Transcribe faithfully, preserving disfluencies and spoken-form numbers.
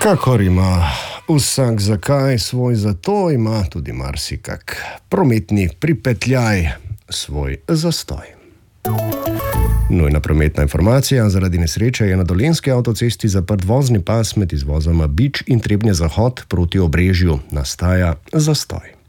Kakor ima vsak zakaj svoj zato, ima tudi marsikak prometni pripetljaj svoj zastoj. Nujna prometna informacija: zaradi nesreče je na dolenjski avtocesti zaprt vozni pas med izvozoma Bič in Trebnje Zahod proti Obrežju. Nastaja zastoj.